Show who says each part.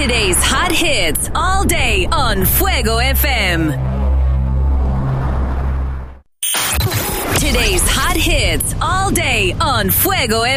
Speaker 1: Today's hot hits all day on Fuego FM. Today's hot hits all day on Fuego FM.